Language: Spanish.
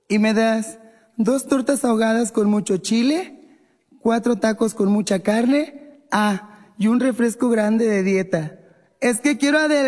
¿Y me das 2 tortas ahogadas con mucho chile, 4 tacos con mucha carne? Ah, y un refresco grande de dieta. Es que quiero adelgazar.